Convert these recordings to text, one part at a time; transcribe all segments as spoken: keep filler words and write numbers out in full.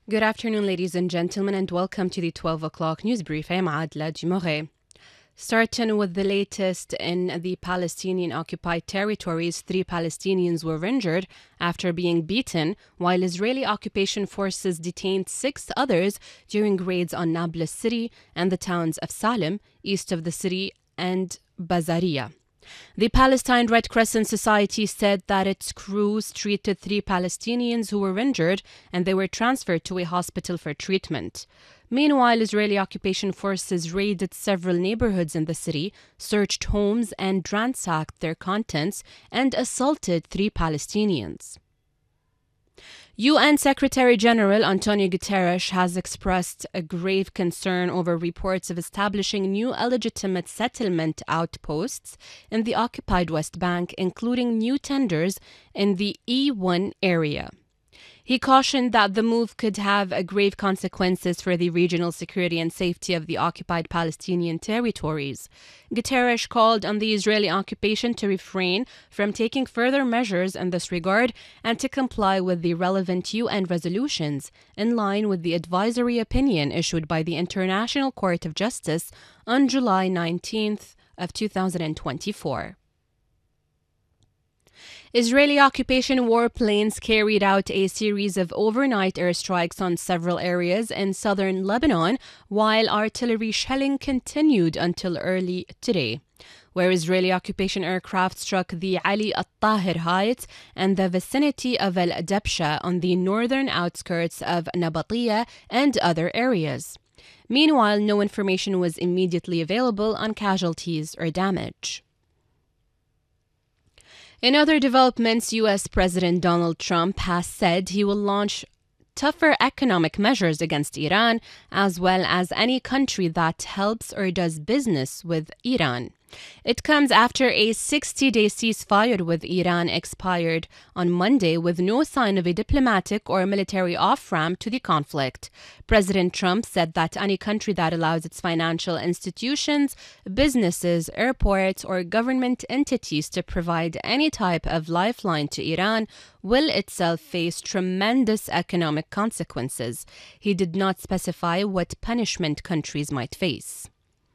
Good afternoon, ladies and gentlemen, and welcome to the twelve o'clock news brief. I'm Adla Dumore. Starting with the latest in the Palestinian-occupied territories, three Palestinians were injured after being beaten, while Israeli occupation forces detained six others during raids on Nablus city and the towns of Salem, east of the city, and Bazaria. The Palestine Red Crescent Society said that its crews treated three Palestinians who were injured and they were transferred to a hospital for treatment. Meanwhile, Israeli occupation forces raided several neighborhoods in the city, searched homes and ransacked their contents, and assaulted three Palestinians. U N Secretary-General Antonio Guterres has expressed a grave concern over reports of establishing new illegitimate settlement outposts in the occupied West Bank, including new tenders in the E one area. He cautioned that the move could have grave consequences for the regional security and safety of the occupied Palestinian territories. Guterres called on the Israeli occupation to refrain from taking further measures in this regard and to comply with the relevant U N resolutions, in line with the advisory opinion issued by the International Court of Justice on July nineteenth of two thousand twenty-four. Israeli occupation warplanes carried out a series of overnight airstrikes on several areas in southern Lebanon, while artillery shelling continued until early today, where Israeli occupation aircraft struck the Ali al-Tahir Heights and the vicinity of Al-Dabsha on the northern outskirts of Nabatiyah and other areas. Meanwhile, no information was immediately available on casualties or damage. In other developments, U S President Donald Trump has said he will launch tougher economic measures against Iran, as well as any country that helps or does business with Iran. It comes after a sixty-day ceasefire with Iran expired on Monday with no sign of a diplomatic or military off-ramp to the conflict. President Trump said that any country that allows its financial institutions, businesses, airports, or government entities to provide any type of lifeline to Iran will itself face tremendous economic consequences. He did not specify what punishment countries might face.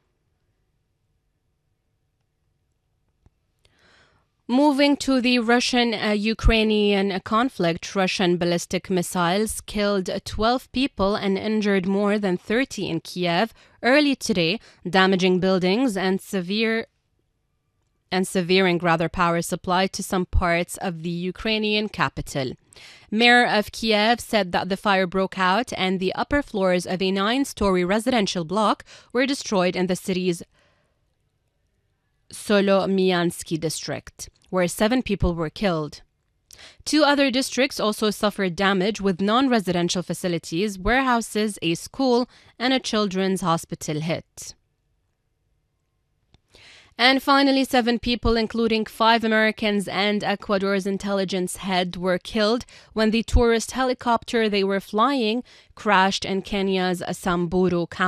Moving to the Russian-Ukrainian uh, conflict, Russian ballistic missiles killed twelve people and injured more than thirty in Kiev early today, damaging buildings and severe and severing rather power supply to some parts of the Ukrainian capital. Mayor of Kiev said that the fire broke out and the upper floors of a nine-story residential block were destroyed in the city's Solomiansky district, where seven people were killed. Two other districts also suffered damage, with non-residential facilities, warehouses, a school, and a children's hospital hit. And finally, seven people, including five Americans and Ecuador's intelligence head, were killed when the tourist helicopter they were flying crashed in Kenya's Samburu County.